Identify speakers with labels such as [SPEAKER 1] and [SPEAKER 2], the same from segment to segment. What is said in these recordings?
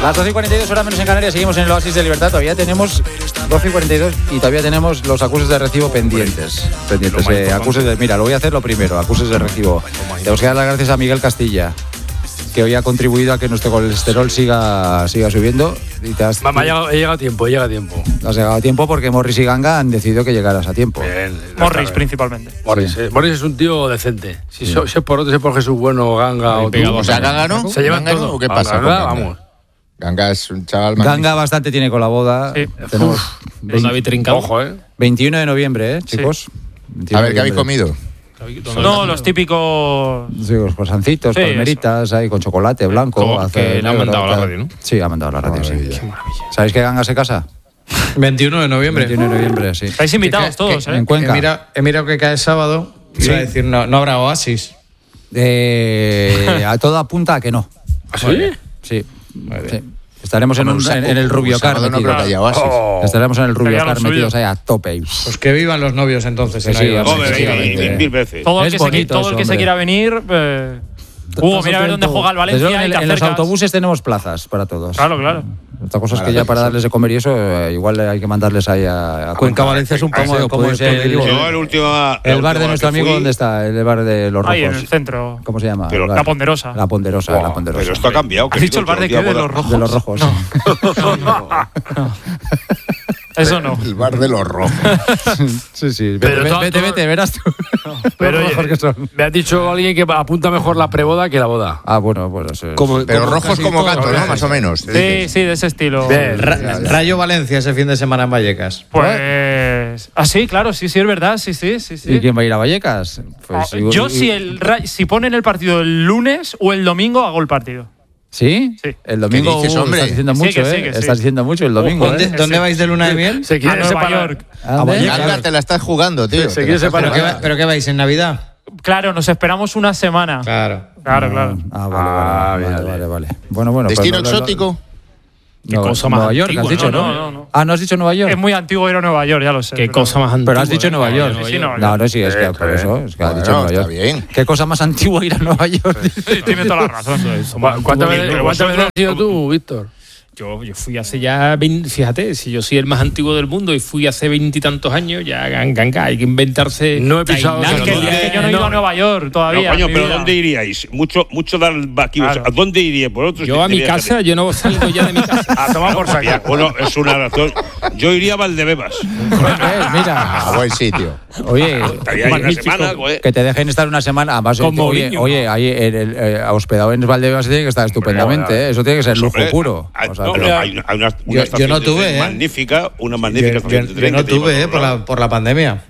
[SPEAKER 1] Las 12:42, hora menos en Canarias, seguimos en el Oasis de Libertad. Todavía tenemos 12:42 y todavía tenemos los acuses de recibo pendientes. Acuses de, mira, lo voy a hacer lo primero, acuses de recibo. Tenemos que dar las gracias a Miguel Castilla, que hoy ha contribuido a que nuestro colesterol siga subiendo. Y he llegado a tiempo. Has llegado a tiempo porque Morris y Ganga han decidido que llegaras a tiempo.
[SPEAKER 2] Bien,
[SPEAKER 3] Morris principalmente.
[SPEAKER 2] Morris es un tío decente. Si es por otro, si es por Jesús Bueno, Ganga o tú.
[SPEAKER 4] O sea, Ganga no.
[SPEAKER 2] Se llevan
[SPEAKER 4] ¿Ganga
[SPEAKER 2] todo.
[SPEAKER 4] no? ¿O qué pasa?
[SPEAKER 2] Ganga, vamos.
[SPEAKER 4] Ganga es un chaval magnífico.
[SPEAKER 1] Ganga bastante tiene con la boda.
[SPEAKER 3] Sí.
[SPEAKER 1] Tenemos
[SPEAKER 5] David Trincado.
[SPEAKER 2] Ojo,
[SPEAKER 1] 21 de noviembre, chicos.
[SPEAKER 3] Sí.
[SPEAKER 4] A ver, ¿qué habéis comido?
[SPEAKER 3] No, los típicos...
[SPEAKER 1] Sí, los croissancitos,
[SPEAKER 3] Sí,
[SPEAKER 1] palmeritas, ahí con chocolate blanco.
[SPEAKER 5] Que le han mandado a la radio, ¿no?
[SPEAKER 1] Sí, ha mandado a la radio, sí.
[SPEAKER 4] Qué
[SPEAKER 3] maravilla.
[SPEAKER 1] ¿Sabéis que Ganga se casa?
[SPEAKER 6] 21 de noviembre.
[SPEAKER 1] 21 de noviembre, sí.
[SPEAKER 3] Estáis invitados todos,
[SPEAKER 1] En Cuenca.
[SPEAKER 6] He mirado que cae sábado.
[SPEAKER 1] Sí.
[SPEAKER 6] Iba a decir, no habrá Oasis.
[SPEAKER 1] A todo apunta a que no.
[SPEAKER 2] ¿Ah, sí?
[SPEAKER 1] Sí. Sí. Estaremos en el Rubio Car.
[SPEAKER 4] No creo que haya Oasis.
[SPEAKER 1] Estaremos en el Rubio
[SPEAKER 3] Estaría lo
[SPEAKER 1] Car metidos
[SPEAKER 3] suyo.
[SPEAKER 1] ahí a tope.
[SPEAKER 6] Pues que vivan los novios entonces.
[SPEAKER 1] Sí,
[SPEAKER 6] en
[SPEAKER 1] sí,
[SPEAKER 6] Oasis.
[SPEAKER 1] joder,
[SPEAKER 6] Efectivamente.
[SPEAKER 7] 1000 veces.
[SPEAKER 3] Todo el
[SPEAKER 1] Es
[SPEAKER 3] que,
[SPEAKER 1] bonito
[SPEAKER 3] todo el
[SPEAKER 1] eso,
[SPEAKER 3] que se
[SPEAKER 1] hombre.
[SPEAKER 3] quiera venir... Hugo, mira a ver dónde juega el
[SPEAKER 1] Desde luego,
[SPEAKER 3] Valencia y te
[SPEAKER 1] en los
[SPEAKER 3] acercas.
[SPEAKER 1] autobuses tenemos plazas para todos.
[SPEAKER 3] Claro.
[SPEAKER 1] Otra cosa es que ya para darles de comer y eso, igual hay que mandarles ahí a
[SPEAKER 6] Cuenca Valencia es un paseo.
[SPEAKER 1] ¿Cómo es el bar de nuestro amigo? ¿Dónde está? El bar de los rojos.
[SPEAKER 3] Ahí en el centro.
[SPEAKER 1] ¿Cómo se llama?
[SPEAKER 7] Pero-
[SPEAKER 3] La Ponderosa.
[SPEAKER 1] La Ponderosa,
[SPEAKER 7] Wow,
[SPEAKER 1] la Ponderosa.
[SPEAKER 7] pero esto ha cambiado.
[SPEAKER 3] ¿Has dicho el bar de qué? ¿De los rojos?
[SPEAKER 1] De los rojos.
[SPEAKER 3] No. Eso no.
[SPEAKER 4] El bar de los rojos.
[SPEAKER 1] Sí.
[SPEAKER 2] Pero
[SPEAKER 1] Vete, verás tú.
[SPEAKER 2] Pero
[SPEAKER 1] Los rojos que son.
[SPEAKER 2] me has dicho alguien que apunta mejor la preboda que la boda.
[SPEAKER 1] Ah, bueno, eso es.
[SPEAKER 4] Pero rojos como gato, ¿no?
[SPEAKER 2] todos.
[SPEAKER 4] Más o menos.
[SPEAKER 3] Sí, de ese estilo.
[SPEAKER 2] Bien.
[SPEAKER 6] Rayo Valencia ese fin de semana en Vallecas.
[SPEAKER 3] Pues... Ah, sí, claro, sí, es verdad, sí.
[SPEAKER 1] ¿Y quién va a ir a Vallecas? Pues,
[SPEAKER 3] Yo si ponen el partido el lunes o el domingo, hago el partido.
[SPEAKER 1] ¿Sí?
[SPEAKER 3] Sí.
[SPEAKER 1] El domingo
[SPEAKER 4] ¿Qué dices, hombre?
[SPEAKER 1] estás diciendo
[SPEAKER 3] Sí,
[SPEAKER 1] mucho,
[SPEAKER 3] que sí,
[SPEAKER 1] ¿eh?
[SPEAKER 3] que sí.
[SPEAKER 1] Estás diciendo mucho el domingo,
[SPEAKER 6] ¿Dónde vais de luna de miel?
[SPEAKER 2] Se
[SPEAKER 3] A
[SPEAKER 2] quiere
[SPEAKER 3] Nueva
[SPEAKER 2] separar.
[SPEAKER 3] York.
[SPEAKER 1] ¿A dónde?
[SPEAKER 4] Ganga, te la estás jugando, tío.
[SPEAKER 2] Se quiere separar.
[SPEAKER 6] ¿Pero qué vais en Navidad?
[SPEAKER 3] Claro, nos esperamos una semana.
[SPEAKER 6] Claro.
[SPEAKER 3] Claro.
[SPEAKER 1] Ah, vale. Bueno.
[SPEAKER 4] ¿Destino
[SPEAKER 1] pero
[SPEAKER 4] exótico?
[SPEAKER 5] Qué cosa más
[SPEAKER 1] Nueva York,
[SPEAKER 5] antigua,
[SPEAKER 1] has dicho,
[SPEAKER 3] ¿no?
[SPEAKER 1] ¿no? Ah, ¿no has dicho Nueva York?
[SPEAKER 3] Es muy antiguo ir a Nueva York, ya lo sé.
[SPEAKER 5] Qué
[SPEAKER 3] pero-
[SPEAKER 5] cosa más antigua.
[SPEAKER 1] Pero has dicho Nueva York.
[SPEAKER 3] Sí, Nueva York.
[SPEAKER 1] No, sí, es que por eso, es que has dicho Nueva
[SPEAKER 4] Está
[SPEAKER 1] York.
[SPEAKER 4] bien.
[SPEAKER 1] ¿Qué cosa más antigua ir a Nueva York?
[SPEAKER 3] Sí, tiene toda la razón.
[SPEAKER 2] ¿Cuántas veces has ido tú, Víctor?
[SPEAKER 5] Yo fui hace ya 20, fíjate, si yo soy el más antiguo del mundo y fui hace 20 y tantos años, ya Ganga, hay que inventarse.
[SPEAKER 2] No he pisado
[SPEAKER 5] Tailandia.
[SPEAKER 3] Es que yo no he ido a Nueva York
[SPEAKER 7] No,
[SPEAKER 3] todavía.
[SPEAKER 7] coño,
[SPEAKER 3] en mi
[SPEAKER 7] pero
[SPEAKER 3] vida.
[SPEAKER 7] ¿dónde iríais? Mucho dar aquí.
[SPEAKER 3] Claro.
[SPEAKER 7] ¿A dónde iría? Por otro
[SPEAKER 5] Yo a mi casa, yo no salgo ya de mi casa.
[SPEAKER 7] A tomar por saco. Bueno, es una razón. Yo iría a Valdebebas.
[SPEAKER 1] Mira,
[SPEAKER 4] A buen sitio.
[SPEAKER 1] oye,
[SPEAKER 7] Estaría ahí una
[SPEAKER 5] Magnífico.
[SPEAKER 7] semana, güey.
[SPEAKER 1] que te dejen estar una semana. Además,
[SPEAKER 5] Como
[SPEAKER 1] oye,
[SPEAKER 5] niño.
[SPEAKER 1] ahí hospedado en Valdebebas tiene que estar estupendamente, ¿eh? Eso tiene que ser lujo
[SPEAKER 7] Hombre,
[SPEAKER 1] puro. O sea,
[SPEAKER 7] no,
[SPEAKER 1] pero-
[SPEAKER 7] pero hay una
[SPEAKER 6] Yo
[SPEAKER 7] estación
[SPEAKER 6] no
[SPEAKER 7] de
[SPEAKER 6] tuve,
[SPEAKER 7] tren magnífica, una magnífica estación de
[SPEAKER 6] Yo
[SPEAKER 7] tren.
[SPEAKER 6] no
[SPEAKER 7] que te lleva
[SPEAKER 6] tuve,
[SPEAKER 7] a todos lados.
[SPEAKER 6] por la pandemia.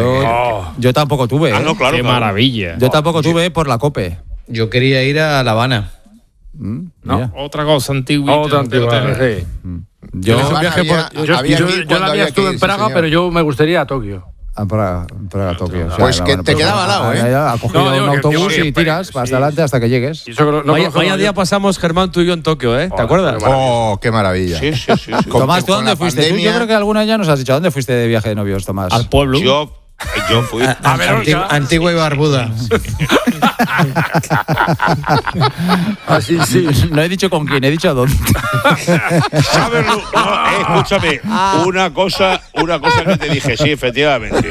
[SPEAKER 1] yo tampoco tuve.
[SPEAKER 7] Ah, no, claro.
[SPEAKER 5] Qué
[SPEAKER 7] claro.
[SPEAKER 5] maravilla.
[SPEAKER 1] Yo tampoco tuve por la COPE.
[SPEAKER 6] Yo quería ir a La Habana.
[SPEAKER 1] Mira.
[SPEAKER 5] Otra cosa antigua.
[SPEAKER 2] Otra antigua, sí.
[SPEAKER 1] Yo
[SPEAKER 2] un viaje
[SPEAKER 4] había-
[SPEAKER 2] por, yo
[SPEAKER 4] había que ir
[SPEAKER 2] la
[SPEAKER 4] cuando
[SPEAKER 2] mía
[SPEAKER 4] había
[SPEAKER 2] estuve
[SPEAKER 4] que
[SPEAKER 2] en
[SPEAKER 4] ir,
[SPEAKER 2] Praga,
[SPEAKER 4] sí, señor.
[SPEAKER 2] pero yo me gustaría ir a Tokio.
[SPEAKER 1] a Tokio.
[SPEAKER 4] Pues que te quedaba al lado, ¿eh?
[SPEAKER 1] Ha cogido
[SPEAKER 2] No, digo
[SPEAKER 1] un
[SPEAKER 2] que
[SPEAKER 1] autobús
[SPEAKER 2] siempre,
[SPEAKER 1] y tiras
[SPEAKER 2] sí.
[SPEAKER 1] hasta adelante hasta que llegues.
[SPEAKER 2] Y eso que no
[SPEAKER 8] Vaya
[SPEAKER 2] conozco
[SPEAKER 8] día
[SPEAKER 2] Nueva
[SPEAKER 8] pasamos, Germán, tú y yo en Tokio, ¿eh? ¿Te acuerdas?
[SPEAKER 4] Oh, qué maravilla.
[SPEAKER 7] Sí.
[SPEAKER 1] Tomás, ¿tú
[SPEAKER 4] con
[SPEAKER 1] dónde
[SPEAKER 4] la
[SPEAKER 1] fuiste? Tú,
[SPEAKER 4] pandemia-
[SPEAKER 1] yo creo que alguna ya nos has dicho. ¿A dónde fuiste de viaje de novios, Tomás?
[SPEAKER 5] Al pueblo.
[SPEAKER 7] Yo fui.
[SPEAKER 6] Antigua y barbuda.
[SPEAKER 2] Así sí.
[SPEAKER 1] No he dicho con quién, he dicho a dónde.
[SPEAKER 7] ¿Sabes? Escúchame, una cosa que te dije, sí, efectivamente.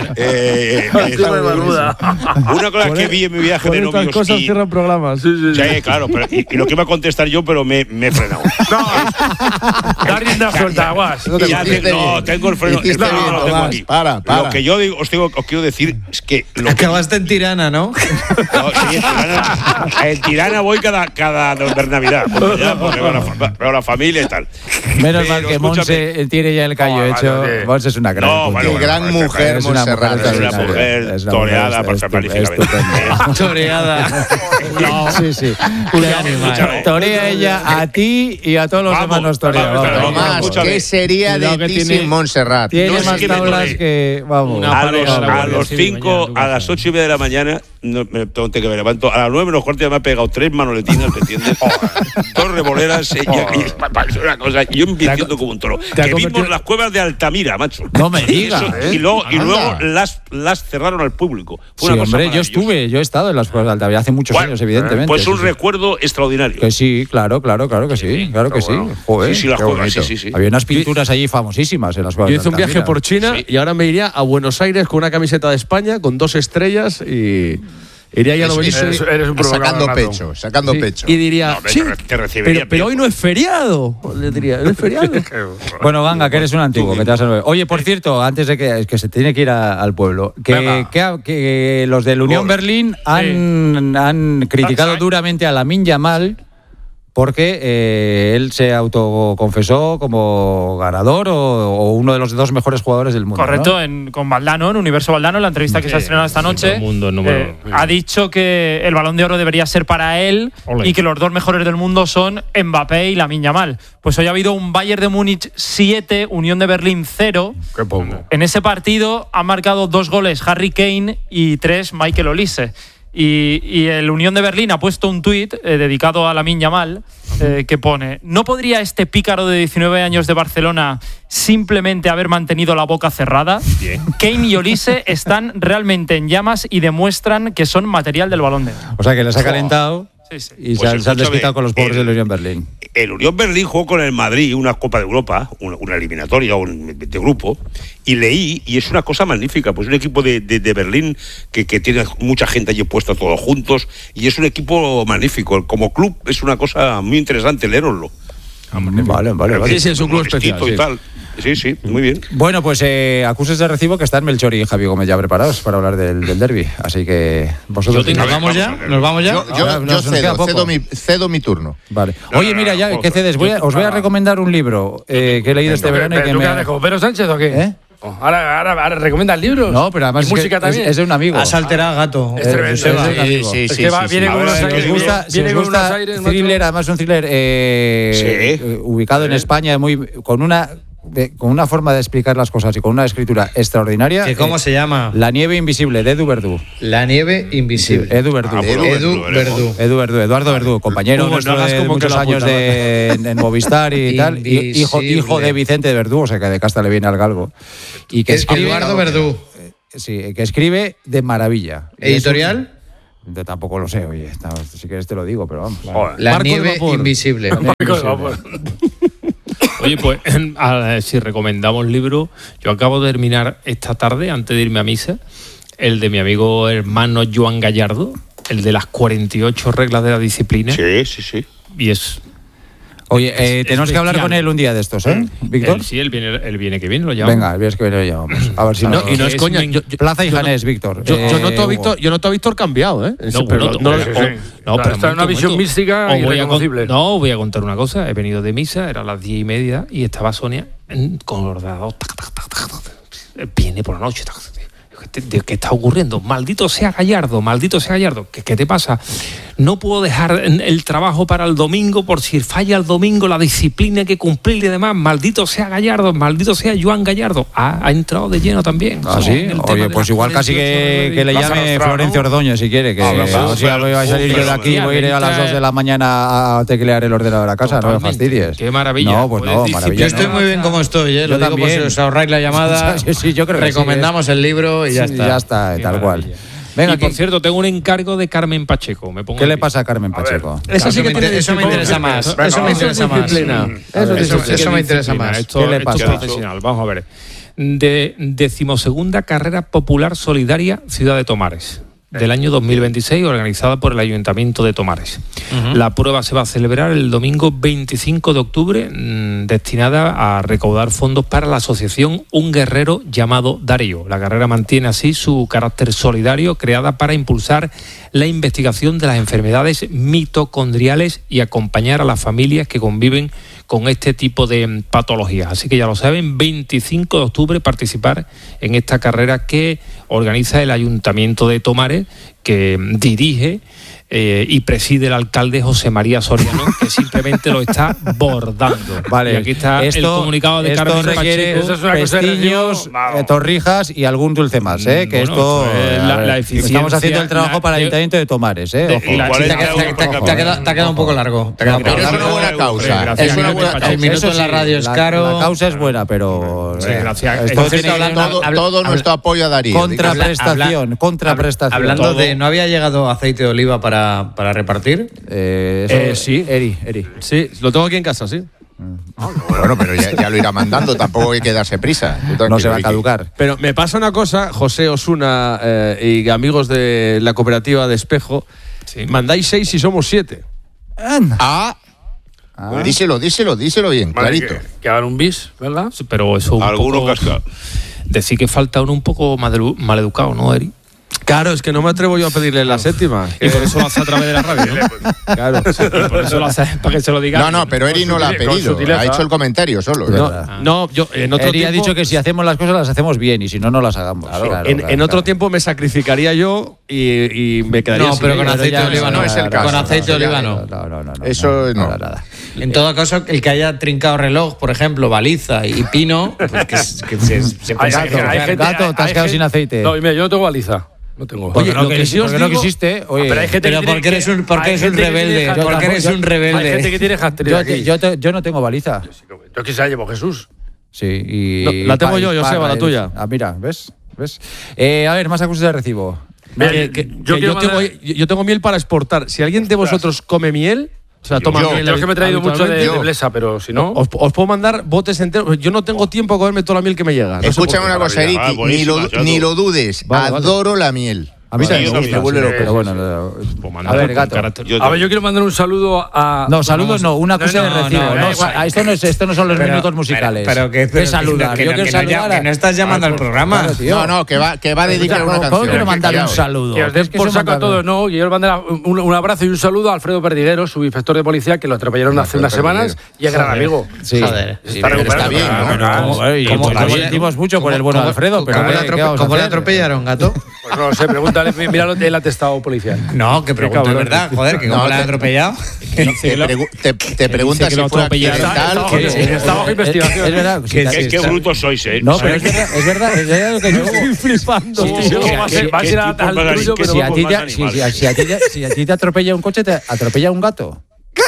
[SPEAKER 7] Una cosa que vi en mi viaje de novios.
[SPEAKER 8] cosas
[SPEAKER 7] y-
[SPEAKER 8] cierran programas.
[SPEAKER 7] Sí, claro, pero, y lo que iba a contestar yo, pero me he frenado.
[SPEAKER 2] Da rienda suelta, Guas.
[SPEAKER 7] No tengo el freno.
[SPEAKER 4] Hiciste
[SPEAKER 7] No,
[SPEAKER 4] bien,
[SPEAKER 7] no lo tengo
[SPEAKER 4] Tomás.
[SPEAKER 7] aquí.
[SPEAKER 4] Para.
[SPEAKER 7] Lo que yo digo, os quiero decir es que.
[SPEAKER 6] Acabaste en Tirana, ¿no?
[SPEAKER 7] No, sí, en Tirana voy cada Navidad. Porque veo la familia y tal.
[SPEAKER 1] Menos
[SPEAKER 7] Pero
[SPEAKER 1] mal que
[SPEAKER 7] escúchame.
[SPEAKER 1] Monse tiene ya el callo
[SPEAKER 7] No,
[SPEAKER 1] hecho.
[SPEAKER 7] vale, sí.
[SPEAKER 1] Monse es una gran.
[SPEAKER 7] No,
[SPEAKER 4] Qué gran mujer,
[SPEAKER 1] es una
[SPEAKER 4] Montserrat.
[SPEAKER 1] mujer
[SPEAKER 7] Es una
[SPEAKER 1] extraordinaria.
[SPEAKER 7] mujer
[SPEAKER 1] Es una
[SPEAKER 7] toreada
[SPEAKER 1] mujer
[SPEAKER 7] magníficamente.
[SPEAKER 1] estupenda.
[SPEAKER 6] Toreada.
[SPEAKER 1] Sí. Torea ella a ti y a todos los
[SPEAKER 7] Vamos,
[SPEAKER 1] demás nos torea.
[SPEAKER 7] vamos,
[SPEAKER 1] vamos.
[SPEAKER 4] Tomás,
[SPEAKER 7] Escúchame.
[SPEAKER 4] ¿qué sería
[SPEAKER 5] Cuidado
[SPEAKER 4] de
[SPEAKER 5] que
[SPEAKER 4] ti
[SPEAKER 5] tiene-
[SPEAKER 4] sin Montserrat?
[SPEAKER 1] Tiene
[SPEAKER 7] No es
[SPEAKER 1] más
[SPEAKER 7] que me
[SPEAKER 1] tablas
[SPEAKER 7] toree.
[SPEAKER 1] que. Vamos.
[SPEAKER 5] Una
[SPEAKER 7] A
[SPEAKER 5] pareja de la
[SPEAKER 7] los
[SPEAKER 5] Guardia Civil
[SPEAKER 7] 5,
[SPEAKER 5] mañana en tu
[SPEAKER 7] a
[SPEAKER 5] casa.
[SPEAKER 7] las 8:30 de la mañana, que me levanto a las 9:15 ya me ha pegado 3 manoletinas, ¿me entiendes? 2 revoleras y una cosa, y yo vistiendo como un toro. Que vimos las cuevas de Altamira, macho.
[SPEAKER 1] No me digas.
[SPEAKER 7] Y luego las cerraron al público. Fue una cosa
[SPEAKER 1] hombre, yo he estado en las cuevas de Altamira hace muchos años, evidentemente.
[SPEAKER 7] Pues un recuerdo extraordinario.
[SPEAKER 1] Que sí, claro que sí, claro que sí. Joder,
[SPEAKER 7] sí, las cuevas, sí.
[SPEAKER 1] Había unas pinturas allí famosísimas en las cuevas.
[SPEAKER 8] Yo hice un viaje por China y ahora me iría a Buenos Aires con una camiseta de España, con 2 estrellas y iría ahí a lo
[SPEAKER 2] Eres un
[SPEAKER 4] sacando pecho.
[SPEAKER 8] Y diría, pero hoy no es feriado. Le diría, ¿no es feriado?
[SPEAKER 1] Bueno, Ganga, que eres un antiguo, que te vas a ver. Oye, por cierto, antes de que se tiene que ir al pueblo, que los del Unión Berlín han criticado duramente a Lamine Yamal porque él se autoconfesó como ganador o uno de los 2 mejores jugadores del mundo.
[SPEAKER 3] Correcto, ¿no? Con Valdano, en Universo Valdano, en la entrevista que se ha estrenado esta noche, ha dicho que el Balón de Oro debería ser para él y que los 2 mejores del mundo son Mbappé y Lamine Yamal. Pues hoy ha habido un Bayern de Múnich 7, Unión de Berlín 0.
[SPEAKER 2] Qué poco.
[SPEAKER 3] En ese partido han marcado 2 goles Harry Kane y 3 Michael Olise. Y el Unión de Berlín ha puesto un tuit dedicado a Lamine Yamal que pone: ¿no podría este pícaro de 19 años de Barcelona simplemente haber mantenido la boca cerrada? Bien. Kane y Olise están realmente en llamas y demuestran que son material del Balón de Oro.
[SPEAKER 1] O sea que les ha calentado.
[SPEAKER 3] Sí.
[SPEAKER 1] Y pues se han desquitado con los pobres del Unión Berlín.
[SPEAKER 7] El Unión Berlín jugó con el Madrid una Copa de Europa, una eliminatoria de grupo, y leí, y es una cosa magnífica, pues un equipo de Berlín que tiene mucha gente allí puesta todos juntos, y es un equipo magnífico. Como club es una cosa muy interesante, leeroslo.
[SPEAKER 1] Vale.
[SPEAKER 8] Sí, es un club especial.
[SPEAKER 7] Y tal. Sí, muy bien.
[SPEAKER 1] Bueno, pues acuses de recibo que están Melchor y Javi Gómez ya preparados para hablar del derbi. Así que vosotros...
[SPEAKER 6] ¿Nos vamos ya?
[SPEAKER 4] Yo cedo mi turno.
[SPEAKER 1] Vale. Oye, mira, ya que cedes, os voy a recomendar un libro que he leído este verano y que me...
[SPEAKER 2] ¿Como Pedro Sánchez o qué? Ahora recomiendas libros.
[SPEAKER 1] No, pero además
[SPEAKER 2] música también.
[SPEAKER 1] Es de un amigo.
[SPEAKER 6] Has alterado, gato.
[SPEAKER 2] Es tremendo.
[SPEAKER 6] Sí.
[SPEAKER 2] Viene con unos aires.
[SPEAKER 1] Si os gusta thriller, además un thriller ubicado en España, con una forma de explicar las cosas y con una escritura extraordinaria.
[SPEAKER 6] ¿Cómo se llama?
[SPEAKER 1] La nieve invisible, de Edu Verdú.
[SPEAKER 6] La nieve invisible.
[SPEAKER 1] Edu Verdú. Eduardo Verdú, compañero nuestro de muchos años en Movistar y tal. Hijo de Vicente Verdú, o sea que de casta le viene al galgo. Y que escribe,
[SPEAKER 6] Eduardo Verdú.
[SPEAKER 1] Sí, que escribe de maravilla.
[SPEAKER 6] ¿Editorial?
[SPEAKER 1] Yo tampoco lo sé, oye. Si quieres te lo digo, pero vamos.
[SPEAKER 6] La nieve invisible.
[SPEAKER 5] Oye, pues si recomendamos libros, yo acabo de terminar esta tarde, antes de irme a misa, el de mi amigo hermano Joan Gallardo, el de las 48 reglas de la disciplina.
[SPEAKER 7] Sí.
[SPEAKER 5] Y es...
[SPEAKER 1] Oye, tenemos que hablar con él un día de estos, ¿eh, Víctor?
[SPEAKER 5] Él viene que viene, lo llamamos.
[SPEAKER 1] Venga, el viernes que viene lo llamamos. A ver si no
[SPEAKER 8] es coña.
[SPEAKER 1] Plaza y Janés, Víctor.
[SPEAKER 8] Yo noto a Víctor cambiado, ¿eh?
[SPEAKER 5] Pero
[SPEAKER 2] está en una visión mística irreconocible.
[SPEAKER 5] Voy a contar una cosa. He venido de misa, eran las 10:30 y estaba Sonia con el ordenador. Viene por la noche. ¿Qué está ocurriendo? Maldito sea Gallardo. ¿Qué te pasa? No puedo dejar el trabajo para el domingo por si falla el domingo, la disciplina hay que cumplir y demás. Maldito sea Gallardo, maldito sea Joan Gallardo. Ha entrado de lleno también.
[SPEAKER 1] ¿Ah, sí? Oye, pues igual casi que le llame Florencio Ordóñez si quiere. Que o sea, voy a salir yo de aquí y voy a ir a las 2 de la mañana a teclear el ordenador a casa. No me fastidies.
[SPEAKER 5] Qué maravilla.
[SPEAKER 1] No, pues no, maravilla.
[SPEAKER 6] Yo estoy muy bien como estoy, ¿eh? Lo digo por si os ahorráis la llamada.
[SPEAKER 1] Sí, yo creo que
[SPEAKER 6] recomendamos el libro y ya está.
[SPEAKER 1] Ya está, tal cual.
[SPEAKER 5] Venga, y por cierto, tengo un encargo de Carmen Pacheco.
[SPEAKER 1] ¿Qué le pasa a Carmen Pacheco?
[SPEAKER 6] Eso sí que eso me interesa más. Eso me interesa más. Eso me interesa más.
[SPEAKER 5] ¿Qué le pasa? Profesional. Vamos a ver. De 12ª Carrera Popular Solidaria Ciudad de Tomares, del año 2026, organizada por el Ayuntamiento de Tomares. La prueba se va a celebrar el domingo 25 de octubre, destinada a recaudar fondos para la asociación Un Guerrero llamado Darío. La carrera mantiene así su carácter solidario, creada para impulsar la investigación de las enfermedades mitocondriales y acompañar a las familias que conviven con este tipo de patologías. Así que ya lo saben, 25 de octubre participar en esta carrera que organiza el Ayuntamiento de Tomares, que dirige y preside el alcalde José María Soriano, que simplemente lo está bordando.
[SPEAKER 1] Vale.
[SPEAKER 5] Y aquí está el comunicado de Carmen
[SPEAKER 1] requiere
[SPEAKER 5] Pacheco.
[SPEAKER 1] pestiños, torrijas y algún dulce más, que
[SPEAKER 5] Bueno,
[SPEAKER 1] esto
[SPEAKER 5] la eficiencia,
[SPEAKER 1] estamos haciendo el trabajo para el Ayuntamiento de Tomares,
[SPEAKER 6] Te ha quedado un poco largo.
[SPEAKER 4] Pero es una buena causa.
[SPEAKER 6] Es una buena, el minuto en la radio es caro.
[SPEAKER 1] La causa es buena, pero
[SPEAKER 5] gracias.
[SPEAKER 4] Todo nuestro apoyo a Darío.
[SPEAKER 1] Contraprestación.
[SPEAKER 6] Hablando de, ¿no había llegado aceite de oliva para repartir?
[SPEAKER 8] Sí.
[SPEAKER 1] Eri.
[SPEAKER 8] Sí, lo tengo aquí en casa, sí.
[SPEAKER 4] Bueno, pero ya lo irá mandando, tampoco hay que darse prisa.
[SPEAKER 1] No se va a caducar.
[SPEAKER 8] Pero me pasa una cosa, José Osuna y amigos de la cooperativa de Espejo, mandáis 6 y somos 7.
[SPEAKER 4] Pues díselo bien, clarito.
[SPEAKER 2] Que hagan un bis, ¿verdad?
[SPEAKER 5] Sí, pero eso un
[SPEAKER 7] Alguno
[SPEAKER 5] poco...
[SPEAKER 7] casca.
[SPEAKER 5] Decir que falta uno un poco maleducado, ¿no, Eri?
[SPEAKER 8] Claro, es que no me atrevo yo a pedirle la séptima.
[SPEAKER 5] Y por eso lo hace a través de la radio, ¿no?
[SPEAKER 8] Claro.
[SPEAKER 5] Y por eso lo hace para que se lo diga.
[SPEAKER 4] No, pero Eri no la ha pedido. Ha hecho el comentario solo.
[SPEAKER 8] No, yo en otro
[SPEAKER 1] Eri
[SPEAKER 8] tiempo...
[SPEAKER 1] ha dicho que si hacemos las cosas las hacemos bien y si no, no las hagamos.
[SPEAKER 8] En otro tiempo me sacrificaría yo y me quedaría
[SPEAKER 6] No, pero con aceite de oliva no
[SPEAKER 4] es el caso.
[SPEAKER 6] Con aceite de oliva no.
[SPEAKER 1] No.
[SPEAKER 4] Eso no.
[SPEAKER 1] Nada.
[SPEAKER 6] En todo caso, el que haya trincado reloj, por ejemplo, baliza y pino, pues que se
[SPEAKER 1] Gato, te has quedado sin aceite.
[SPEAKER 2] No, mira, yo no tengo baliza. No tengo.
[SPEAKER 1] Oye,
[SPEAKER 8] lo que sí os
[SPEAKER 1] porque no
[SPEAKER 8] digo-
[SPEAKER 1] quisiste. Oye,
[SPEAKER 2] pero hay gente
[SPEAKER 6] Pero
[SPEAKER 2] que
[SPEAKER 6] porque eres un rebelde. Porque eres un rebelde.
[SPEAKER 2] Hay gente que tiene hashtag aquí.
[SPEAKER 1] yo no tengo baliza.
[SPEAKER 2] Yo que se la llevo Jesús.
[SPEAKER 1] Sí, y.
[SPEAKER 8] No, la tengo yo, Joseba, la tuya.
[SPEAKER 1] Mira, ¿ves? A ver, más acusaciones de recibo.
[SPEAKER 2] Mira,
[SPEAKER 8] Yo tengo miel para exportar. Si alguien de vosotros come miel, o sea, toma miel.
[SPEAKER 2] Yo es que me he traído mucho de
[SPEAKER 8] habitualmente,
[SPEAKER 2] Blesa, pero si no.
[SPEAKER 8] os puedo mandar botes enteros. Yo no tengo tiempo a comerme toda la miel que me llega. No sé
[SPEAKER 4] Escúchame
[SPEAKER 8] por qué.
[SPEAKER 4] una cosa, Eric, ni lo dudes.
[SPEAKER 1] Vale.
[SPEAKER 4] Adoro la miel.
[SPEAKER 1] A mí también
[SPEAKER 7] yo
[SPEAKER 1] me gusta,
[SPEAKER 7] también,
[SPEAKER 1] vuelve
[SPEAKER 2] sí,
[SPEAKER 1] loco, pero
[SPEAKER 2] sí,
[SPEAKER 1] bueno.
[SPEAKER 5] Pues
[SPEAKER 1] A
[SPEAKER 5] mándalo
[SPEAKER 1] ver,
[SPEAKER 5] con
[SPEAKER 1] Gato.
[SPEAKER 5] carácter-
[SPEAKER 2] A ver, yo quiero mandar un saludo a.
[SPEAKER 1] No, saludos no, una acusación de recibo. Esto no son los minutos musicales.
[SPEAKER 6] Pero que
[SPEAKER 1] de saludar. Yo quiero saludar.
[SPEAKER 6] que no estás llamando al programa.
[SPEAKER 1] Claro, tío.
[SPEAKER 4] No, que va a dedicar una
[SPEAKER 1] ¿Cómo
[SPEAKER 4] canción.
[SPEAKER 1] quiero mandarle un
[SPEAKER 4] Callao.
[SPEAKER 1] saludo?
[SPEAKER 2] Que os den
[SPEAKER 1] Es que
[SPEAKER 2] por
[SPEAKER 1] eso
[SPEAKER 2] saco a
[SPEAKER 1] manda-
[SPEAKER 2] todos, no. Y yo os mandar un abrazo y un saludo a Alfredo Perdiguero, subinspector de policía, que lo atropellaron hace unas semanas y es gran amigo.
[SPEAKER 1] Sí.
[SPEAKER 6] Joder.
[SPEAKER 2] Está
[SPEAKER 4] pero está
[SPEAKER 2] recuperado.
[SPEAKER 4] bien, ¿no?
[SPEAKER 1] Como lo sentimos mucho por el bueno de Alfredo, pero
[SPEAKER 6] ¿Cómo le atropellaron, Gato?
[SPEAKER 2] Pues no sé, pregúntale, míralo el atestado policial.
[SPEAKER 6] No, que pregunto, es verdad. Joder, que cómo le han atropellado.
[SPEAKER 4] Te preguntas si fue accidental.
[SPEAKER 2] Está bajo investigación.
[SPEAKER 1] Es verdad.
[SPEAKER 7] Qué brutos sois,
[SPEAKER 1] No, pero es verdad lo que yo
[SPEAKER 8] Estoy flipando.
[SPEAKER 2] Va a ser al tuyo, pero
[SPEAKER 1] si a ti
[SPEAKER 7] más animales.
[SPEAKER 1] si a ti te atropella un coche, te atropella un gato.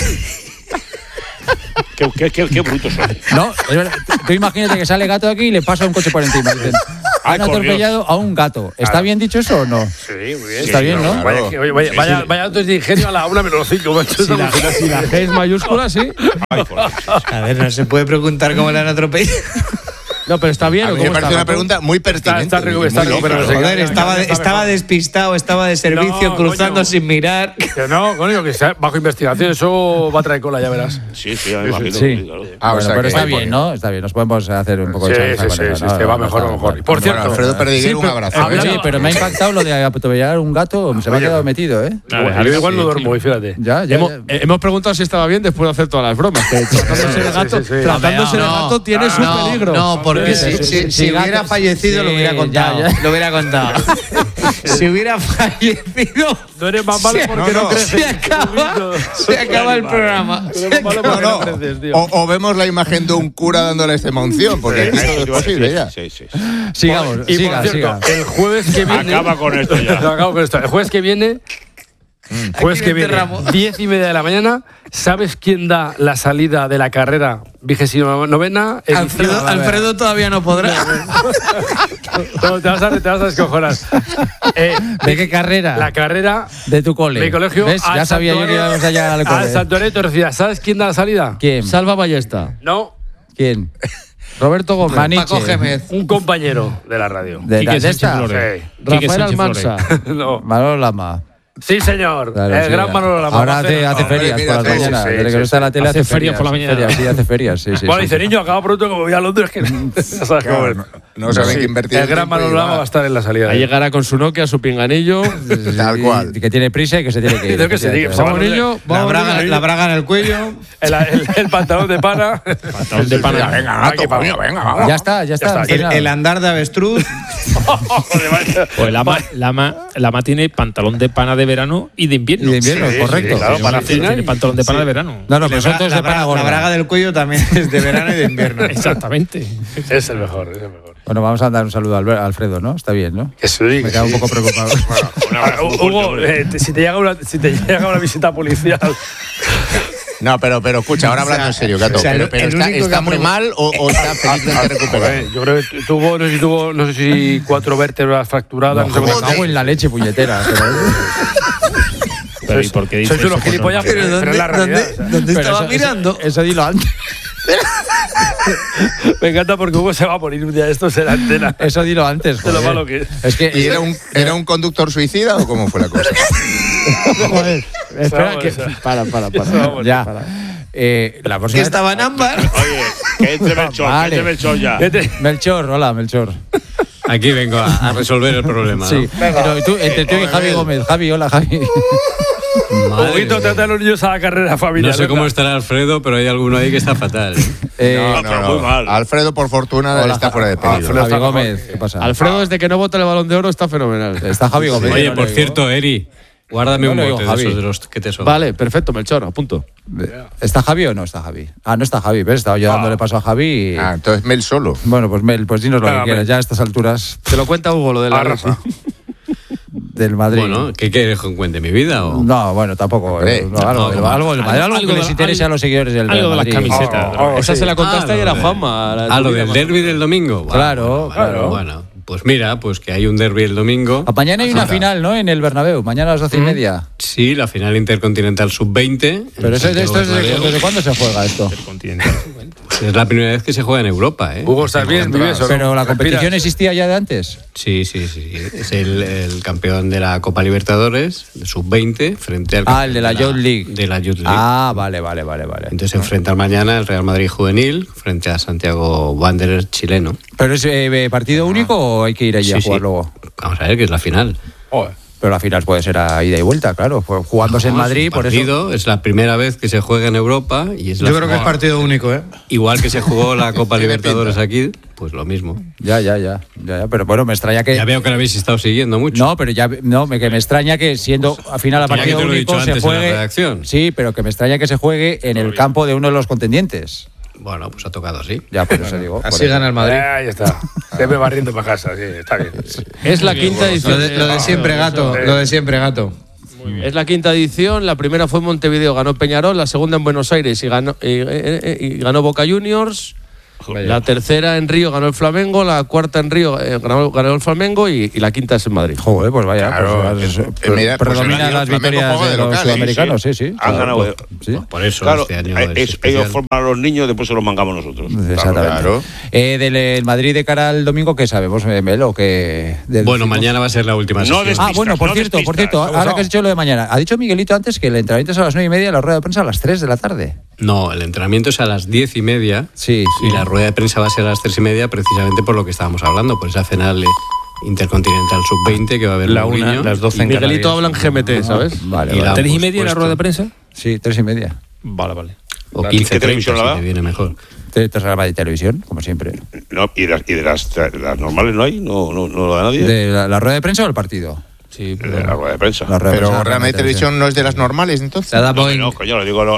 [SPEAKER 7] Qué brutos sois.
[SPEAKER 1] No, es verdad. Tú imagínate que sale gato aquí y le pasa un coche por encima. Dicen, han
[SPEAKER 7] por
[SPEAKER 1] atropellado a un gato. ¿Está bien dicho eso o no?
[SPEAKER 2] Sí, muy bien.
[SPEAKER 1] Está bien, ¿no?
[SPEAKER 7] claro.
[SPEAKER 2] Vaya datos de ingenio a la 1:05, macho.
[SPEAKER 8] Si la G es mayúscula, sí.
[SPEAKER 6] A ver, no se puede preguntar cómo le han atropellado.
[SPEAKER 8] No, pero está bien.
[SPEAKER 4] A
[SPEAKER 8] ¿o
[SPEAKER 4] mí
[SPEAKER 8] cómo
[SPEAKER 4] me parece
[SPEAKER 8] está?
[SPEAKER 4] una pregunta muy pertinente.
[SPEAKER 2] Está
[SPEAKER 4] muy
[SPEAKER 2] recuperado, pero
[SPEAKER 4] lógica.
[SPEAKER 2] no sé.
[SPEAKER 6] Joder, estaba despistado, estaba de servicio,
[SPEAKER 2] No,
[SPEAKER 6] cruzando
[SPEAKER 2] coño.
[SPEAKER 6] sin mirar.
[SPEAKER 2] Que no, coño, que está bajo investigación. Eso va a traer cola, ya verás.
[SPEAKER 7] Sí, me imagino.
[SPEAKER 1] Sí.
[SPEAKER 7] Claro.
[SPEAKER 4] Ah, o
[SPEAKER 1] Bueno,
[SPEAKER 4] sea
[SPEAKER 1] pero
[SPEAKER 4] que-
[SPEAKER 1] está bien, ¿no? Está bien. Nos podemos hacer un poco de chanza con eso, ¿no?
[SPEAKER 2] va
[SPEAKER 1] No,
[SPEAKER 2] mejor,
[SPEAKER 1] está
[SPEAKER 2] va mejor.
[SPEAKER 1] bien.
[SPEAKER 2] Por
[SPEAKER 4] Bueno,
[SPEAKER 2] cierto,
[SPEAKER 4] Alfredo Perdiguero, un abrazo.
[SPEAKER 2] hablando-
[SPEAKER 1] Oye, pero me ha impactado lo de atropellar a un gato. Se me ha quedado metido, ¿eh?
[SPEAKER 2] yo igual no duermo hoy, fíjate.
[SPEAKER 1] Ya.
[SPEAKER 8] Hemos preguntado si estaba bien después de hacer todas las bromas. Que tratándose de gato,
[SPEAKER 2] sí, sí.
[SPEAKER 8] tratándose de gato tiene su peligro.
[SPEAKER 6] No, porque
[SPEAKER 1] Sí,
[SPEAKER 6] si
[SPEAKER 1] gato,
[SPEAKER 6] hubiera fallecido lo hubiera
[SPEAKER 1] sí,
[SPEAKER 6] contado.
[SPEAKER 1] ya.
[SPEAKER 6] Lo hubiera contado. Si hubiera fallecido,
[SPEAKER 2] No eres más malo porque no creces.
[SPEAKER 6] se acaba el programa.
[SPEAKER 4] No, no. O vemos la imagen de un cura dándole esta unción, porque aquí todo es posible ya.
[SPEAKER 7] Sí.
[SPEAKER 1] Sigamos,
[SPEAKER 2] Y
[SPEAKER 1] siga,
[SPEAKER 2] por cierto,
[SPEAKER 1] siga.
[SPEAKER 2] el jueves que viene.
[SPEAKER 7] Acaba con esto ya.
[SPEAKER 2] Acabo con esto. El jueves que viene. Jueves que viene, 10:30 de la mañana. ¿Sabes quién da la salida de la carrera 29ª?
[SPEAKER 6] Alfredo todavía no podrá.
[SPEAKER 2] No, te vas a descojonar.
[SPEAKER 1] ¿De qué carrera?
[SPEAKER 2] La carrera
[SPEAKER 1] De tu cole.
[SPEAKER 2] mi colegio.
[SPEAKER 1] ¿Ves? Ya sabía yo que íbamos a llegar al
[SPEAKER 2] Al
[SPEAKER 1] cole.
[SPEAKER 2] Santuario de Torrecilla. ¿Sabes quién da la salida?
[SPEAKER 1] ¿Quién?
[SPEAKER 8] Salva Ballesta.
[SPEAKER 2] No,
[SPEAKER 1] ¿Quién?
[SPEAKER 8] Roberto Gómez.
[SPEAKER 1] Maniche.
[SPEAKER 6] Paco Gémez.
[SPEAKER 2] un compañero de la radio.
[SPEAKER 1] De
[SPEAKER 5] Quique Sánchez
[SPEAKER 1] esta.
[SPEAKER 5] Flores.
[SPEAKER 2] Sí.
[SPEAKER 5] Quique
[SPEAKER 8] Rafael
[SPEAKER 5] Sánchez
[SPEAKER 8] Almansa.
[SPEAKER 2] No.
[SPEAKER 1] Manolo Lama.
[SPEAKER 2] Sí, señor.
[SPEAKER 1] Claro,
[SPEAKER 2] el
[SPEAKER 1] sí,
[SPEAKER 2] gran
[SPEAKER 1] ya.
[SPEAKER 2] Manolo Lama.
[SPEAKER 1] Ahora hace ferias
[SPEAKER 4] mira,
[SPEAKER 1] por las
[SPEAKER 4] sí,
[SPEAKER 1] mañanas.
[SPEAKER 2] sí,
[SPEAKER 1] Desde que
[SPEAKER 2] sí,
[SPEAKER 1] no está en la tele
[SPEAKER 5] Hace ferias por la mañana.
[SPEAKER 1] Sí, hace ferias. Sí,
[SPEAKER 2] Bueno, dice,
[SPEAKER 1] sí.
[SPEAKER 2] niño, acaba pronto como voy a Londres. Que ya sabes cómo es.
[SPEAKER 4] No saben qué invertir.
[SPEAKER 2] El gran Manolo Lama va a estar en la salida.
[SPEAKER 8] Ahí llegará con su Nokia, su pinganillo.
[SPEAKER 4] Tal cual.
[SPEAKER 1] Que tiene prisa y que se tiene que ir.
[SPEAKER 2] Creo que se diga,
[SPEAKER 8] Vamos, niño.
[SPEAKER 6] La
[SPEAKER 8] Vamos,
[SPEAKER 6] braga,
[SPEAKER 8] niño.
[SPEAKER 6] la braga en el cuello.
[SPEAKER 2] El pantalón de pana.
[SPEAKER 5] Pantalón de pana.
[SPEAKER 4] Venga, gato, coño, venga, vamos.
[SPEAKER 1] Ya está.
[SPEAKER 2] está.
[SPEAKER 6] El andar de avestruz.
[SPEAKER 2] Joder, macho.
[SPEAKER 5] Pues Lama tiene pantalón de pana de verano y de invierno.
[SPEAKER 1] Y de invierno, correcto.
[SPEAKER 3] claro,
[SPEAKER 1] Sí,
[SPEAKER 3] para
[SPEAKER 5] Tiene pantalón de pana de verano.
[SPEAKER 1] No, pero son todos de pana
[SPEAKER 6] La
[SPEAKER 1] gorda.
[SPEAKER 6] braga del cuello también es de verano y de invierno.
[SPEAKER 5] Exactamente.
[SPEAKER 2] Es el mejor, es el mejor.
[SPEAKER 1] Bueno, vamos a dar un saludo a Alfredo, ¿no? Está bien, ¿no?
[SPEAKER 2] Que sí,
[SPEAKER 1] Me quedo un poco preocupado.
[SPEAKER 2] Hugo, si te llega una visita policial.
[SPEAKER 4] No, pero escucha, ahora hablando en serio, Gato.
[SPEAKER 6] O sea,
[SPEAKER 4] pero
[SPEAKER 6] el único
[SPEAKER 4] ¿está
[SPEAKER 6] que
[SPEAKER 4] muy mal o está felizmente recuperado?
[SPEAKER 2] Yo creo que tuvo, no sé si 4 vértebras fracturadas.
[SPEAKER 1] No, me cago en la leche, puñetera.
[SPEAKER 5] Pero ¿y por qué dices
[SPEAKER 2] Sois unos
[SPEAKER 5] eso?
[SPEAKER 2] gilipollas, pero es la realidad. o sea.
[SPEAKER 6] ¿Dónde
[SPEAKER 1] Pero
[SPEAKER 6] estaba
[SPEAKER 1] eso-
[SPEAKER 6] mirando?
[SPEAKER 1] Eso dilo antes.
[SPEAKER 2] Me encanta porque Hugo se va a poner un día de estos en la antena.
[SPEAKER 1] Eso dilo antes,
[SPEAKER 2] De lo
[SPEAKER 1] joder.
[SPEAKER 2] malo que es.
[SPEAKER 1] Es que
[SPEAKER 4] ¿Y era un conductor suicida o cómo fue la cosa?
[SPEAKER 1] joder, espera
[SPEAKER 2] Vamos,
[SPEAKER 1] que
[SPEAKER 2] o sea.
[SPEAKER 1] para.
[SPEAKER 2] Vamos,
[SPEAKER 1] Ya.
[SPEAKER 2] para.
[SPEAKER 1] La
[SPEAKER 6] Que
[SPEAKER 1] próxima
[SPEAKER 6] estaba en ámbar.
[SPEAKER 7] Oye, que entre Melchor,
[SPEAKER 1] Vale.
[SPEAKER 7] que entre Melchor ya.
[SPEAKER 1] Melchor, hola, Melchor.
[SPEAKER 9] Aquí vengo a resolver el problema. ¿no?
[SPEAKER 1] Sí. Pero tú, entre tú y Javi Gómez. Javi, hola, Javi.
[SPEAKER 9] Madre
[SPEAKER 2] Huguito,
[SPEAKER 9] mía.
[SPEAKER 2] trata a los niños a la carrera familiar.
[SPEAKER 9] No sé cómo
[SPEAKER 2] ¿verdad?
[SPEAKER 9] estará Alfredo, pero hay alguno ahí que está fatal.
[SPEAKER 7] No, pero muy mal.
[SPEAKER 4] Alfredo, por fortuna, está fuera de peligro.
[SPEAKER 1] Javi Gómez, ¿qué pasa?
[SPEAKER 8] Alfredo, desde que no vota el Balón de Oro, está fenomenal.
[SPEAKER 1] Está Javi Gómez.
[SPEAKER 9] Oye,
[SPEAKER 1] no
[SPEAKER 9] por
[SPEAKER 1] le
[SPEAKER 9] cierto, Eri, guárdame
[SPEAKER 1] No
[SPEAKER 9] un
[SPEAKER 1] le digo
[SPEAKER 9] bote de
[SPEAKER 1] Javi.
[SPEAKER 9] esos de los que te sobran.
[SPEAKER 8] Vale, perfecto, Melchor, a punto.
[SPEAKER 1] digo. ¿Está Javi o no está Javi? Ah, no está Javi, ¿ves? Estaba yo dándole paso a Javi y...
[SPEAKER 4] Ah, entonces Mel solo.
[SPEAKER 1] Bueno, pues Mel, pues dinos lo
[SPEAKER 2] Venga,
[SPEAKER 1] que quieras.
[SPEAKER 2] Mel.
[SPEAKER 1] Ya a estas alturas
[SPEAKER 8] Te lo cuenta Hugo, lo de la
[SPEAKER 2] Rafa.
[SPEAKER 1] del Madrid.
[SPEAKER 9] Bueno, ¿qué quieres que cuente? ¿Mi vida o...?
[SPEAKER 1] No, bueno, tampoco.
[SPEAKER 4] Hombre,
[SPEAKER 1] No, algo del Madrid, algo que les interese a los seguidores del
[SPEAKER 5] algo de las
[SPEAKER 1] Madrid.
[SPEAKER 5] camisetas.
[SPEAKER 8] Esa se la contaste
[SPEAKER 9] Ah,
[SPEAKER 8] ayer a
[SPEAKER 9] lo de-
[SPEAKER 8] Juanma.
[SPEAKER 9] Ah, lo del derbi del domingo. Bueno,
[SPEAKER 1] Claro, claro.
[SPEAKER 9] Bueno, pues mira, pues que hay un derbi el domingo.
[SPEAKER 1] Mañana hay una final, ¿no? En el Bernabéu. Mañana a las 12:30.
[SPEAKER 9] Sí, la final intercontinental sub-20.
[SPEAKER 1] Pero esto es ¿desde cuándo se juega esto?
[SPEAKER 9] Es la primera vez que se juega en Europa, ¿eh?
[SPEAKER 2] Hugo, ¿estás bien? ¿Vives o no?
[SPEAKER 1] Pero la competición
[SPEAKER 2] ¿Respiras?
[SPEAKER 1] existía ya de antes.
[SPEAKER 9] Sí. Es el campeón de la Copa Libertadores, sub-20, frente al
[SPEAKER 1] Ah, el de la Youth League.
[SPEAKER 9] De la Youth League.
[SPEAKER 1] Ah, vale.
[SPEAKER 9] Entonces se enfrentan mañana el Real Madrid juvenil frente a Santiago Wanderers chileno.
[SPEAKER 1] ¿Pero es partido único o hay que ir allí a jugar luego?
[SPEAKER 9] Vamos a ver que es la final.
[SPEAKER 2] Joder.
[SPEAKER 1] Pero la final puede ser a ida y vuelta, claro. Jugándose en
[SPEAKER 9] No,
[SPEAKER 1] Madrid,
[SPEAKER 9] es un
[SPEAKER 1] por eso.
[SPEAKER 9] partido, es la primera vez que se juega en Europa y es la
[SPEAKER 6] Yo creo que es
[SPEAKER 9] final.
[SPEAKER 6] partido único, ¿eh?
[SPEAKER 9] Igual que se jugó la Copa Libertadores aquí, pues lo mismo.
[SPEAKER 1] Ya. Pero bueno, me extraña que.
[SPEAKER 9] Ya veo que lo habéis estado siguiendo mucho.
[SPEAKER 1] No, pero que me extraña que siendo a final a
[SPEAKER 9] Ya que
[SPEAKER 1] partido
[SPEAKER 9] te lo he
[SPEAKER 1] único
[SPEAKER 9] dicho
[SPEAKER 1] se
[SPEAKER 9] antes en la
[SPEAKER 1] juegue.
[SPEAKER 9] redacción.
[SPEAKER 1] Sí, pero que me extraña que se juegue en el campo de uno de los contendientes.
[SPEAKER 9] Bueno, pues ha tocado así.
[SPEAKER 1] Ya, por eso digo.
[SPEAKER 6] Así
[SPEAKER 1] por eso.
[SPEAKER 6] gana el Madrid.
[SPEAKER 2] Ya está. Siempre barriendo para casa, sí, está bien.
[SPEAKER 8] Es la quinta edición.
[SPEAKER 6] Lo de siempre, gato. Lo de siempre, gato.
[SPEAKER 8] Es la quinta edición. La primera fue en Montevideo, ganó Peñarol. La segunda en Buenos Aires y ganó Boca Juniors. La tercera en Río ganó el Flamengo. La cuarta en Río ganó el Flamengo. Y la quinta es en Madrid.
[SPEAKER 1] Joder, pues vaya.
[SPEAKER 4] Claro, mira, pues
[SPEAKER 1] predominan
[SPEAKER 4] el año
[SPEAKER 1] las
[SPEAKER 4] Flamengo
[SPEAKER 1] victorias
[SPEAKER 4] juega
[SPEAKER 1] de
[SPEAKER 4] de
[SPEAKER 1] los
[SPEAKER 4] local,
[SPEAKER 1] sudamericanos, sí.
[SPEAKER 7] Han
[SPEAKER 1] Claro,
[SPEAKER 7] ganado.
[SPEAKER 1] sí.
[SPEAKER 9] Por eso
[SPEAKER 7] Claro,
[SPEAKER 9] este año es
[SPEAKER 7] ellos
[SPEAKER 9] especial.
[SPEAKER 7] forman a los niños, después se los mangamos nosotros.
[SPEAKER 1] Exactamente.
[SPEAKER 4] Claro.
[SPEAKER 1] Del Madrid de cara al domingo, ¿qué sabemos, Melo?
[SPEAKER 9] Bueno, mañana va a ser la última
[SPEAKER 7] No
[SPEAKER 9] sesión.
[SPEAKER 1] Ah, bueno, por
[SPEAKER 7] no
[SPEAKER 1] cierto,
[SPEAKER 7] despistas.
[SPEAKER 1] ahora que has dicho lo de mañana, ha dicho Miguelito antes que el entrenamiento es a las 9:30 y la rueda de prensa a las 3 de la tarde.
[SPEAKER 9] No, el entrenamiento es a las 10:30
[SPEAKER 1] Sí.
[SPEAKER 9] y la rueda de prensa va a ser a las 3:30 precisamente por lo que estábamos hablando, por esa final intercontinental sub-20 que va a haber
[SPEAKER 6] La
[SPEAKER 9] Mourinho.
[SPEAKER 6] una, las 12 en
[SPEAKER 8] Miguelito habla
[SPEAKER 6] Canarias.
[SPEAKER 8] en GMT, ¿sabes?
[SPEAKER 1] Vale,
[SPEAKER 9] Y
[SPEAKER 1] vale.
[SPEAKER 9] la-
[SPEAKER 5] 3:30 la
[SPEAKER 9] puesto.
[SPEAKER 5] rueda de prensa.
[SPEAKER 1] Sí, 3:30.
[SPEAKER 8] Vale.
[SPEAKER 9] O
[SPEAKER 7] ¿Qué
[SPEAKER 9] 15:30
[SPEAKER 7] televisión la
[SPEAKER 9] si
[SPEAKER 7] da?
[SPEAKER 9] te viene mejor.
[SPEAKER 1] Te de televisión, como siempre.
[SPEAKER 7] No, y de las normales no hay, no lo da nadie.
[SPEAKER 1] ¿De la rueda de prensa o el partido?
[SPEAKER 8] Sí,
[SPEAKER 7] De la rueda de prensa.
[SPEAKER 1] La rueda de
[SPEAKER 4] Pero
[SPEAKER 1] prensa,
[SPEAKER 4] realmente
[SPEAKER 1] la
[SPEAKER 4] televisión no es de las normales, entonces.
[SPEAKER 6] La da
[SPEAKER 7] No,
[SPEAKER 6] Boeing.
[SPEAKER 7] no, coño, lo digo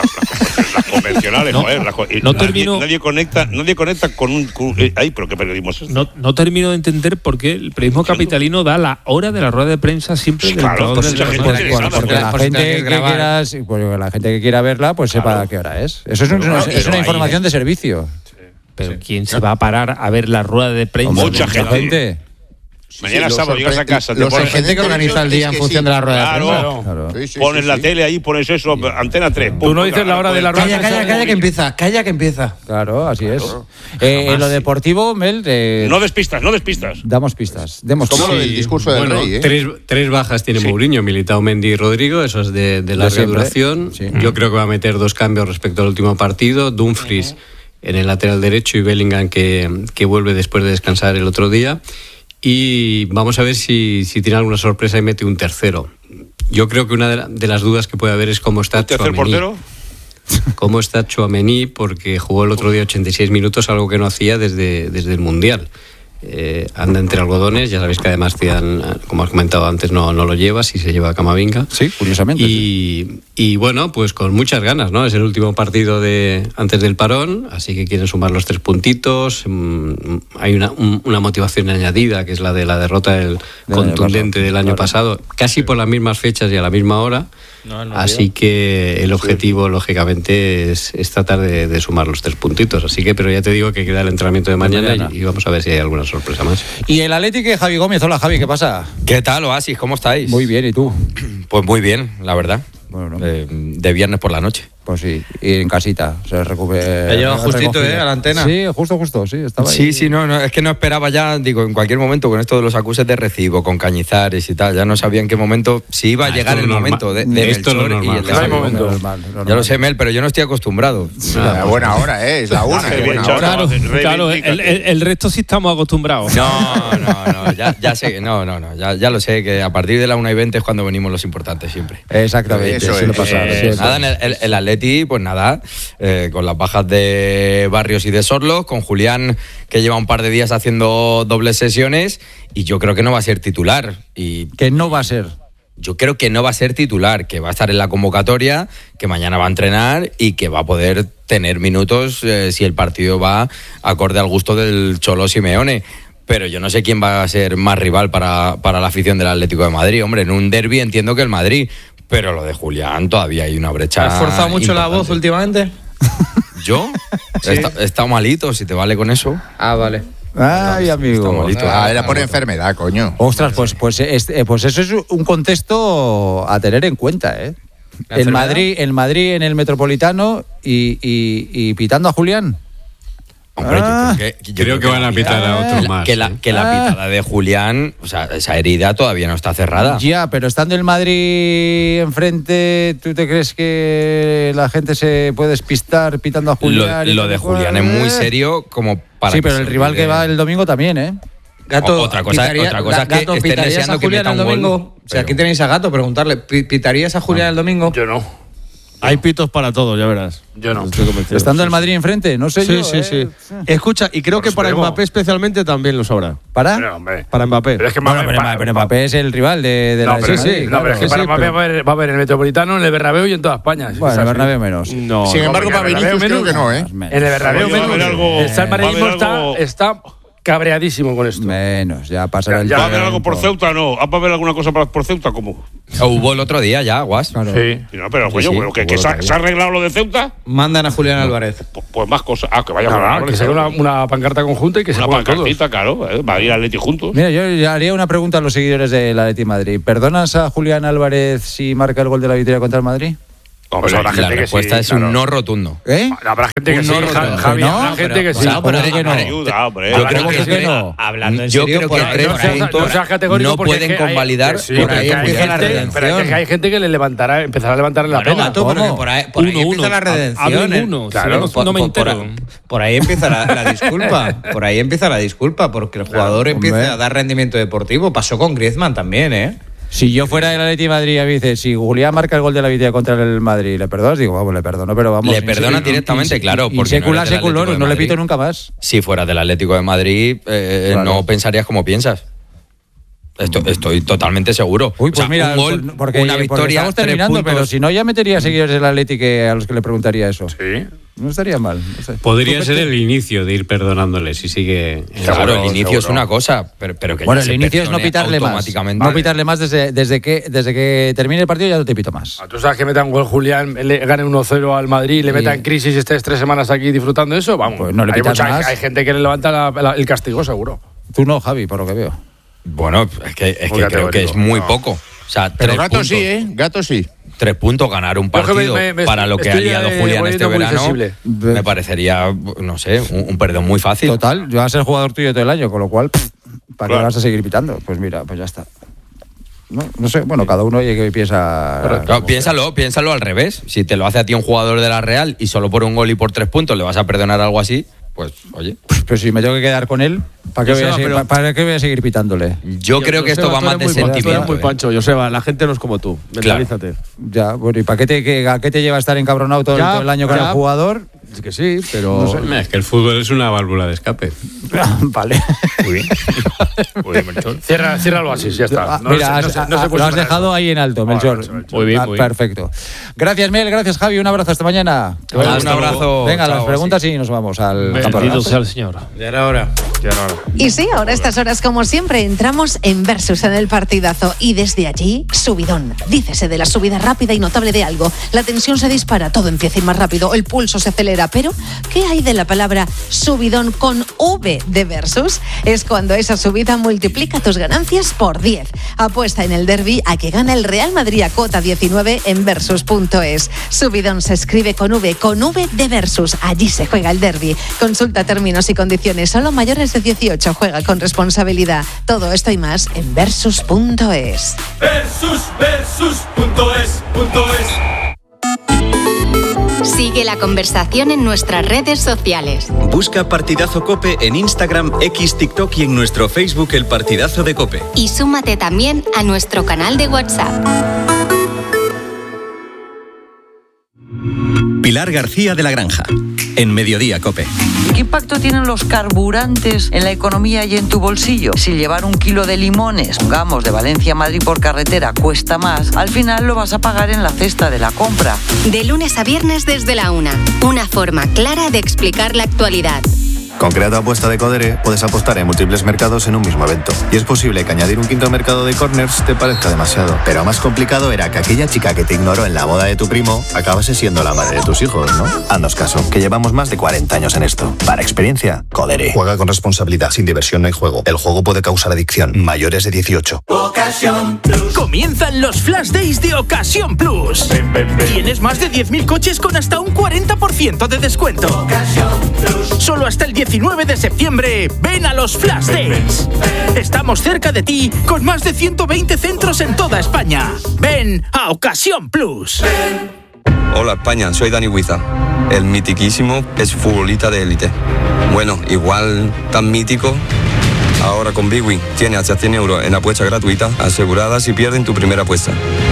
[SPEAKER 7] las convencionales, joder.
[SPEAKER 5] no termino-
[SPEAKER 7] Nadie conecta con un. Ay, pero qué periodismo es este.
[SPEAKER 5] No termino de entender por qué el periodismo capitalino da la hora de la rueda de prensa siempre del
[SPEAKER 7] Claro,
[SPEAKER 5] entrenador
[SPEAKER 7] pues
[SPEAKER 5] del
[SPEAKER 7] mucha
[SPEAKER 5] Real
[SPEAKER 7] gente
[SPEAKER 5] Madrid.
[SPEAKER 7] tiene ganas,
[SPEAKER 1] Porque la
[SPEAKER 6] por si
[SPEAKER 1] gente
[SPEAKER 6] te
[SPEAKER 1] que
[SPEAKER 6] quieres grabar.
[SPEAKER 1] quiera, porque la gente que quiera verla, pues sepa a qué hora es. Eso es,
[SPEAKER 7] Claro,
[SPEAKER 1] es una
[SPEAKER 7] ahí-
[SPEAKER 1] información de servicio.
[SPEAKER 5] Pero ¿quién se va a parar a ver la rueda de prensa?
[SPEAKER 7] Mucha
[SPEAKER 1] La gente.
[SPEAKER 7] Mañana
[SPEAKER 4] lo
[SPEAKER 7] sábado llegas a casa, te
[SPEAKER 4] lo
[SPEAKER 7] pones,
[SPEAKER 6] Gente que organiza el día en función de la rueda de prensa.
[SPEAKER 7] Claro.
[SPEAKER 1] Claro.
[SPEAKER 4] Sí, sí,
[SPEAKER 7] pones
[SPEAKER 4] sí,
[SPEAKER 7] la
[SPEAKER 4] sí.
[SPEAKER 7] tele ahí, pones eso, Antena 3.
[SPEAKER 2] Tú no dices la hora de la rueda de prensa.
[SPEAKER 6] Calla que empieza. Calla que empieza.
[SPEAKER 1] Claro, así es. En lo deportivo, Mel,
[SPEAKER 7] No despistas.
[SPEAKER 1] damos pistas. Demos
[SPEAKER 4] Como lo
[SPEAKER 1] pistas.
[SPEAKER 4] del discurso del
[SPEAKER 9] Bueno,
[SPEAKER 4] rey, ¿eh?
[SPEAKER 9] tres bajas tiene Mourinho, Militao, Mendy y Rodrigo, eso es de larga
[SPEAKER 1] siempre.
[SPEAKER 9] duración.
[SPEAKER 1] Sí.
[SPEAKER 9] Yo creo que va a meter 2 cambios respecto al último partido. Dumfries en el lateral derecho y Bellingham que vuelve después de descansar el otro día. Y vamos a ver si tiene alguna sorpresa y mete un tercero. Yo creo que una de las dudas que puede haber es cómo está
[SPEAKER 7] ¿Tercer
[SPEAKER 9] Tchouaméni.
[SPEAKER 7] portero?
[SPEAKER 9] Cómo está Tchouaméni, porque jugó el otro día 86 minutos, algo que no hacía desde el Mundial. anda entre algodones. Ya sabéis que además Zidane, como has comentado antes, no lo lleva, si se lleva a Camavinga.
[SPEAKER 1] Sí, curiosamente.
[SPEAKER 9] Y bueno, pues con muchas ganas, ¿no? Es el último partido antes del parón, así que quieren sumar los 3 puntitos. Hay una motivación añadida, que es la de la derrota contundente del año pasado, casi por las mismas fechas y a la misma hora. Así que el objetivo, lógicamente, es tratar de sumar los 3 puntitos. Así que, pero ya te digo que queda el entrenamiento de mañana y vamos a ver si hay alguna sorpresa más.
[SPEAKER 1] Y el Atlético de Javi Gómez. Hola, Javi, ¿qué pasa?
[SPEAKER 10] ¿Qué tal, Oasis? ¿Cómo estáis?
[SPEAKER 1] Muy bien, ¿y tú?
[SPEAKER 10] Pues muy bien, la verdad.
[SPEAKER 1] Bueno,
[SPEAKER 10] de viernes por la noche.
[SPEAKER 1] Pues sí, y en casita se recupera.
[SPEAKER 6] Te lleva justito, a la antena.
[SPEAKER 1] Sí, justo, sí, estaba ahí.
[SPEAKER 10] Sí, no, es que no esperaba ya, digo, en cualquier momento con esto de los acuses de recibo, con Cañizares y tal, ya no sabía en qué momento, si iba a llegar el momento de Melchor y el de
[SPEAKER 1] momento.
[SPEAKER 10] Ya lo sé, Mel, pero yo no estoy acostumbrado.
[SPEAKER 4] A buena hora, es la una.
[SPEAKER 5] Claro, el resto sí estamos acostumbrados.
[SPEAKER 10] No, ya sé, ya lo sé, que a partir de la 1:20 es cuando venimos los importantes siempre.
[SPEAKER 1] Exactamente,
[SPEAKER 4] eso
[SPEAKER 1] suele pasar.
[SPEAKER 10] Nada, el Atleti, pues nada, con las bajas de Barrios y de Sorlos, con Julián, que lleva un par de días haciendo dobles sesiones, y yo creo que no va a ser titular.
[SPEAKER 1] Que no va a ser.
[SPEAKER 10] Yo creo que no va a ser titular, que va a estar en la convocatoria, que mañana va a entrenar y que va a poder tener minutos si el partido va acorde al gusto del Cholo Simeone. Pero yo no sé quién va a ser más rival para la afición del Atlético de Madrid. Hombre, en un derbi entiendo que el Madrid, pero lo de Julián todavía hay una brecha.
[SPEAKER 6] ¿Has forzado mucho
[SPEAKER 10] importante.
[SPEAKER 6] la voz últimamente?
[SPEAKER 10] ¿Yo? Sí. He estado malito, si te vale con eso.
[SPEAKER 6] Ah, vale.
[SPEAKER 1] Ay, amigo.
[SPEAKER 4] Era por enfermedad, coño.
[SPEAKER 1] Ostras, pues eso es un contexto a tener en cuenta, ¿eh? El Madrid en el Metropolitano y pitando a Julián.
[SPEAKER 10] Hombre, yo creo que
[SPEAKER 9] van a pitar a otro más.
[SPEAKER 10] Que la pitada de Julián, o sea, esa herida todavía no está cerrada.
[SPEAKER 1] Ya, pero estando el Madrid enfrente, ¿tú te crees que la gente se puede despistar pitando a Julián?
[SPEAKER 10] Lo de Julián es muy serio como para...
[SPEAKER 1] Sí, pero el rival que va el domingo también, ¿eh?
[SPEAKER 6] Gato,
[SPEAKER 10] otra cosa es que estén deseando que meta un gol.
[SPEAKER 6] Domingo? O sea, aquí tenéis a Gato, preguntarle, ¿pitarías a Julián el domingo?
[SPEAKER 2] Yo no.
[SPEAKER 8] Hay pitos para todo, ya verás.
[SPEAKER 2] Yo no.
[SPEAKER 1] Estando el Madrid enfrente, no sé yo.
[SPEAKER 8] Sí. Escucha, y creo que para Mbappé especialmente también lo sabrá.
[SPEAKER 1] ¿Para?
[SPEAKER 2] Pero, hombre.
[SPEAKER 8] Para Mbappé.
[SPEAKER 2] Pero es que
[SPEAKER 1] pero Mbappé es el rival de la...
[SPEAKER 2] Sí. No, pero es que para Mbappé va a haber en el Metropolitano, en el Bernabéu y en toda España.
[SPEAKER 1] Bueno, en el Bernabéu menos.
[SPEAKER 8] No.
[SPEAKER 4] Sin embargo, para Vinicius creo que no, ¿eh?
[SPEAKER 2] En el Bernabéu menos. El madridismo está cabreadísimo con esto.
[SPEAKER 1] Menos, ya pasará el
[SPEAKER 7] tiempo. ¿Va a haber algo por Ceuta? No. ¿Va a haber alguna cosa por Ceuta? ¿Cómo?
[SPEAKER 10] Hubo el otro día ya, Guas.
[SPEAKER 1] Claro.
[SPEAKER 2] Sí.
[SPEAKER 7] No, pero coño, que se ha arreglado lo de Ceuta.
[SPEAKER 6] Mandan a Julián Álvarez.
[SPEAKER 7] Pues más cosas. Que vaya
[SPEAKER 2] a que sea una pancarta conjunta y que se pongan todos.
[SPEAKER 7] Una pancartita, claro. Va a ir al Atleti juntos.
[SPEAKER 1] Mira, yo haría una pregunta a los seguidores del Atleti Madrid. ¿Perdonas a Julián Álvarez si marca el gol de la victoria contra el Madrid?
[SPEAKER 10] Pues la respuesta es un no rotundo.
[SPEAKER 1] ¿Eh?
[SPEAKER 2] Habrá gente que sí, Javi, habrá gente que sí.
[SPEAKER 10] Yo creo que no.
[SPEAKER 6] Hablando en
[SPEAKER 10] Yo
[SPEAKER 6] serio,
[SPEAKER 10] creo que 3 puntos no pueden convalidar.
[SPEAKER 6] Por ahí empieza la redención.
[SPEAKER 2] Pero es que hay gente que empezará a levantarle la pena.
[SPEAKER 6] Por ahí empieza la redención.
[SPEAKER 5] Claro, no me entero.
[SPEAKER 6] Por ahí empieza la disculpa. Por ahí empieza la disculpa, porque el jugador empieza a dar rendimiento deportivo. Pasó con Griezmann también, ¿eh?
[SPEAKER 1] Si yo fuera del Atleti Madrid, dice, si Julián marca el gol de la victoria contra el Madrid, ¿le perdonas? Digo, vamos, le perdono, pero vamos.
[SPEAKER 10] Le perdona directamente, claro.
[SPEAKER 1] Porque secular, no le pito nunca más.
[SPEAKER 10] Si fuera del Atlético de Madrid, no pensarías como piensas. Estoy totalmente seguro.
[SPEAKER 1] Uy, pues mira, un gol, una victoria. Estamos terminando, pero si no, ya metería seguidores del Atlético a los que le preguntaría eso.
[SPEAKER 2] Sí.
[SPEAKER 1] No estaría mal. No sé.
[SPEAKER 9] Podría ser el inicio de ir perdonándole si sigue.
[SPEAKER 10] Claro, el inicio es una cosa, pero que
[SPEAKER 1] bueno,
[SPEAKER 10] ya
[SPEAKER 1] el inicio es no pitarle más. No pitarle más desde que termine el partido, ya no te pito más.
[SPEAKER 2] ¿Tú sabes que metan gol Julián, le gane 1-0 al Madrid, le meta en crisis y estés 3 semanas aquí disfrutando de eso? Vamos,
[SPEAKER 1] pues no le pitas más.
[SPEAKER 2] Hay gente que le levanta el castigo, seguro.
[SPEAKER 1] Tú no, Javi, por lo que veo.
[SPEAKER 10] Bueno, es que creo que es muy poco. O sea,
[SPEAKER 4] pero Gato puntos. Sí, ¿eh? Gato sí.
[SPEAKER 10] 3 puntos, ganar un partido para lo que ha liado Julián este verano, me parecería, no sé, un perdón muy fácil.
[SPEAKER 1] Total, yo voy a ser jugador tuyo todo el año, con lo cual, ¿para qué vas a seguir pitando? Pues mira, pues ya está. No sé, bueno, cada uno que piensa...
[SPEAKER 10] Claro, piénsalo al revés. Si te lo hace a ti un jugador de la Real y solo por un gol y por 3 puntos le vas a perdonar algo así, pues, oye.
[SPEAKER 1] Pero si me tengo que quedar con él, ¿para qué voy a seguir pitándole?
[SPEAKER 10] Yo creo que esto va más de sentimiento.
[SPEAKER 8] Muy pancho, Joseba, la gente no es como tú. Mentalízate.
[SPEAKER 1] Ya, bueno, ¿y para qué te lleva a estar encabronado todo el año con el jugador?
[SPEAKER 8] Es que sí, pero...
[SPEAKER 9] No sé. Es que el fútbol es una válvula de escape.
[SPEAKER 1] Vale.
[SPEAKER 5] Muy bien. Muy bien, Melchor. Cierra el oasis, ya está.
[SPEAKER 1] Mira, lo has dejado ahí en alto, Melchor.
[SPEAKER 5] Muy bien, muy bien.
[SPEAKER 1] Perfecto. Gracias, Mel. Gracias, Javi. Un abrazo hasta mañana.
[SPEAKER 10] Un abrazo.
[SPEAKER 1] Venga,
[SPEAKER 10] Chao,
[SPEAKER 1] las preguntas y nos vamos al campo.
[SPEAKER 5] Bendito sea el Señor.
[SPEAKER 6] Ya era hora.
[SPEAKER 11] Y sí, ahora a estas horas, como siempre, entramos en Versus, en el partidazo. Y desde allí, subidón. Dícese de la subida rápida y notable de algo. La tensión se dispara, todo empieza a ir más rápido, el pulso se acelera. Pero, ¿qué hay de la palabra subidón con V de Versus? Es cuando esa subida multiplica tus ganancias por 10. Apuesta en el derbi a que gana el Real Madrid a cota 19 en Versus.es. Subidón se escribe con V de Versus. Allí se juega el derbi. Consulta términos y condiciones. Solo mayores de 18. Juega con responsabilidad. Todo esto y más en Versus.es.
[SPEAKER 12] Versus.es.
[SPEAKER 13] Sigue la conversación en nuestras redes sociales.
[SPEAKER 12] Busca Partidazo Cope en Instagram, X, TikTok y en nuestro Facebook El Partidazo de Cope.
[SPEAKER 13] Y súmate también a nuestro canal de WhatsApp.
[SPEAKER 12] Pilar García de la Granja, en Mediodía Cope.
[SPEAKER 14] ¿Qué impacto tienen los carburantes en la economía y en tu bolsillo? Si llevar 1 kilo de limones, pongamos, de Valencia a Madrid por carretera cuesta más, al final lo vas a pagar en la cesta de la compra.
[SPEAKER 13] De lunes a viernes desde la 1. Una forma clara de explicar la actualidad.
[SPEAKER 15] Con Crea Apuesta de Codere puedes apostar en múltiples mercados en un mismo evento. Y es posible que añadir un quinto mercado de corners te parezca demasiado. Pero más complicado era que aquella chica que te ignoró en la boda de tu primo acabase siendo la madre de tus hijos, ¿no? Haznos caso, que llevamos más de 40 años en esto. Para experiencia, Codere. Juega con responsabilidad, sin diversión no hay juego. El juego puede causar adicción. Mayores de 18.
[SPEAKER 16] Ocasión Plus. Comienzan los Flash Days de Ocasión Plus. Tienes más de 10.000 coches con hasta un 40% de descuento. Ocasión Plus. Solo hasta el 19 de septiembre, ven a los Flash Days. Estamos cerca de ti con más de 120 centros en toda España. Ven a Ocasión Plus.
[SPEAKER 17] Hola España, soy Dani Huiza, el mitiquísimo exfutbolista de élite. Bueno, igual tan mítico. Ahora con Bwin tiene hasta 100 euros en apuesta gratuita asegurada si pierden tu primera apuesta.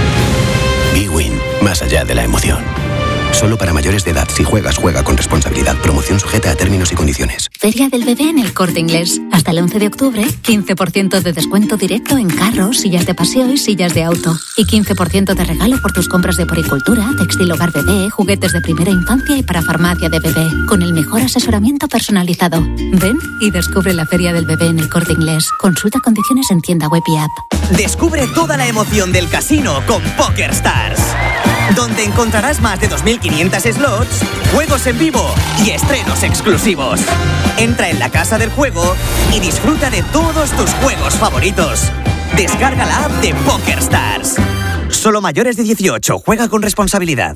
[SPEAKER 12] Bwin, más allá de la emoción. Solo para mayores de edad. Si juegas, juega con responsabilidad. Promoción sujeta a términos y condiciones.
[SPEAKER 18] Feria del Bebé en El Corte Inglés. Hasta el 11 de octubre, 15% de descuento directo en carros, sillas de paseo y sillas de auto. Y 15% de regalo por tus compras de poricultura, textil hogar bebé, juguetes de primera infancia y para farmacia de bebé. Con el mejor asesoramiento personalizado. Ven y descubre la Feria del Bebé en El Corte Inglés. Consulta condiciones en tienda web y app.
[SPEAKER 19] Descubre toda la emoción del casino con PokerStars, donde encontrarás más de 2.500 slots, juegos en vivo y estrenos exclusivos. Entra en la casa del juego y disfruta de todos tus juegos favoritos. Descarga la app de PokerStars. Solo mayores de 18. Juega con responsabilidad.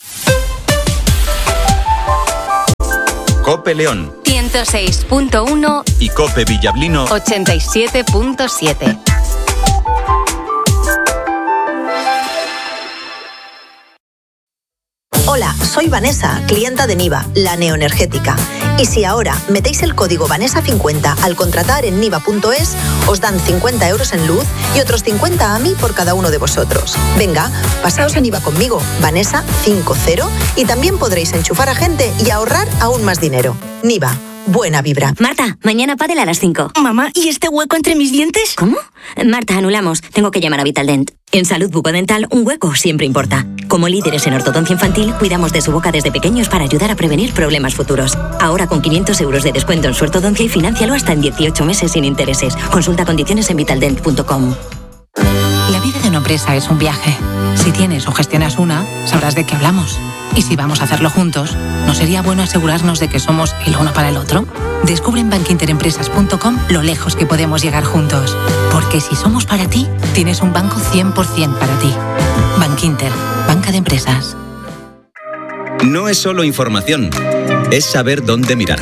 [SPEAKER 12] Cope León
[SPEAKER 13] 106.1
[SPEAKER 12] y Cope Villablino
[SPEAKER 13] 87.7.
[SPEAKER 20] Hola, soy Vanessa, clienta de Niva, la neoenergética. Y si ahora metéis el código Vanessa50 al contratar en niva.es, os dan 50 euros en luz y otros 50 a mí por cada uno de vosotros. Venga, pasaos a Niva conmigo, Vanessa50, y también podréis enchufar a gente y ahorrar aún más dinero. Niva. Buena vibra.
[SPEAKER 21] Marta, mañana pádel a las 5. Mamá, ¿y este hueco entre mis dientes? ¿Cómo? Marta, anulamos. Tengo que llamar a Vitaldent. En salud bucodental, un hueco siempre importa. Como líderes en ortodoncia infantil, cuidamos de su boca desde pequeños para ayudar a prevenir problemas futuros. Ahora con 500 euros de descuento en su ortodoncia y financialo hasta en 18 meses sin intereses. Consulta condiciones en vitaldent.com.
[SPEAKER 22] La vida de una empresa es un viaje. Si tienes o gestionas una, sabrás de qué hablamos. Y si vamos a hacerlo juntos, ¿no sería bueno asegurarnos de que somos el uno para el otro? Descubre en bankinterempresas.com lo lejos que podemos llegar juntos. Porque si somos para ti, tienes un banco 100% para ti. Bankinter, banca de empresas.
[SPEAKER 12] No es solo información, es saber dónde mirar.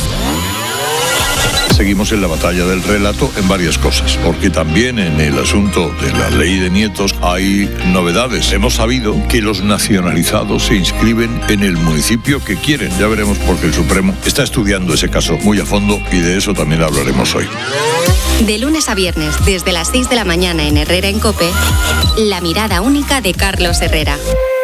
[SPEAKER 23] Seguimos en la batalla del relato en varias cosas, porque también en el asunto de la ley de nietos hay novedades. Hemos sabido que los nacionalizados se inscriben en el municipio que quieren. Ya veremos porque el Supremo está estudiando ese caso muy a fondo y de eso también hablaremos hoy.
[SPEAKER 13] De lunes a viernes, desde las 6 de la mañana en Herrera en COPE, la mirada única de Carlos Herrera.